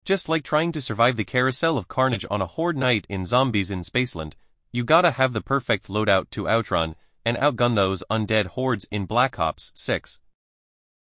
Just like trying to survive the carousel of carnage on a horde night in Zombies in Spaceland, you gotta have the perfect loadout to outrun and outgun those undead hordes in Black Ops 6.